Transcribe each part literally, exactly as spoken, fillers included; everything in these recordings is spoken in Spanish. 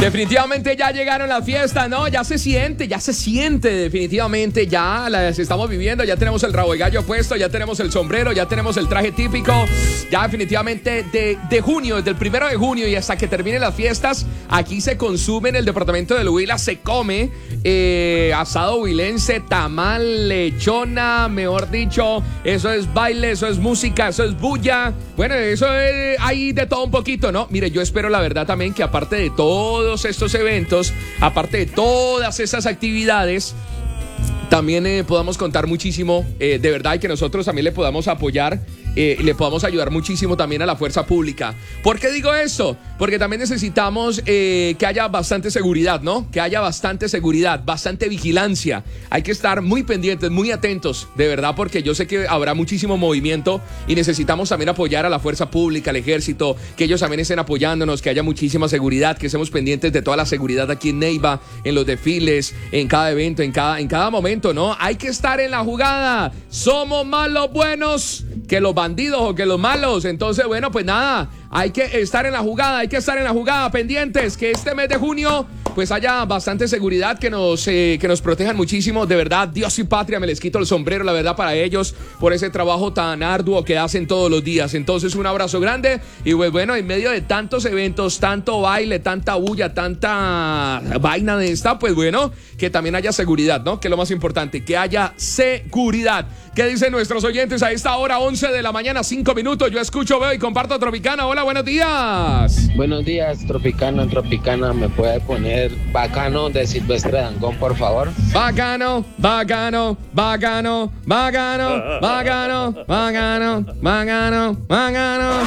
Definitivamente ya llegaron las fiestas, ¿no? Ya se siente, ya se siente definitivamente, ya las estamos viviendo, ya tenemos el rabo de gallo puesto, ya tenemos el sombrero, ya tenemos el traje típico, ya definitivamente de, de junio, desde el primero de junio y hasta que terminen las fiestas, aquí se consume en el departamento del Huila, se come eh, asado huilense, tamal, lechona, mejor dicho, eso es baile, eso es música, eso es bulla, bueno, eso es, hay de todo un poquito, ¿no? Mire, yo espero la verdad también que aparte de todos estos eventos, aparte de todas esas actividades, también eh, podamos contar muchísimo, eh, de verdad, y que nosotros también le podamos apoyar, eh, le podamos ayudar muchísimo también a la fuerza pública. ¿Por qué digo esto? Porque también necesitamos eh, que haya bastante seguridad, ¿no? Que haya bastante seguridad, bastante vigilancia. Hay que estar muy pendientes, muy atentos, de verdad, porque yo sé que habrá muchísimo movimiento y necesitamos también apoyar a la fuerza pública, al ejército, que ellos también estén apoyándonos, que haya muchísima seguridad, que estemos pendientes de toda la seguridad aquí en Neiva, en los desfiles, en cada evento, en cada, en cada momento, ¿no? Hay que estar en la jugada. Somos más los buenos que los bandidos o que los malos. Entonces, bueno, pues nada, hay que estar en la jugada, hay que estar en la jugada, pendientes, que este mes de junio pues haya bastante seguridad, que nos, eh, que nos protejan muchísimo, de verdad, Dios y patria, me les quito el sombrero, la verdad, para ellos, por ese trabajo tan arduo que hacen todos los días. Entonces, un abrazo grande y pues bueno, en medio de tantos eventos, tanto baile, tanta bulla, tanta vaina de esta, pues bueno, que también haya seguridad, ¿no? Que es lo más importante, que haya seguridad. ¿Qué dicen nuestros oyentes a esta hora, once de la mañana, cinco minutos? Yo escucho, veo y comparto Tropicana. Hola, buenos días. Buenos días, Tropicana, Tropicana. ¿Me puede poner Bacano de Silvestre Dangond, por favor? Bacano, bacano, bacano, bacano, bacano, bacano, bacano, bacano.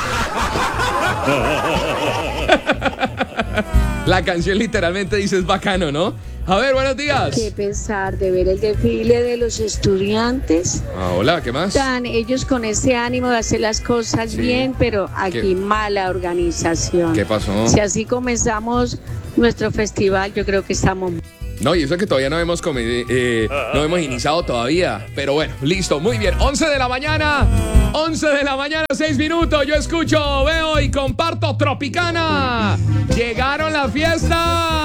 La canción literalmente dice es bacano, ¿no? A ver, buenos días. Qué pesar de ver el desfile de los estudiantes. Ah, hola, ¿qué más? Están ellos con ese ánimo de hacer las cosas sí. bien, pero aquí ¿Qué? mala organización. ¿Qué pasó? Si así comenzamos nuestro festival, yo creo que estamos... No, y eso es que todavía no hemos, eh, no hemos iniciado todavía. Pero bueno, listo, muy bien. once de la mañana, once de la mañana, seis minutos. Yo escucho, veo y comparto Tropicana. Llegaron las fiestas.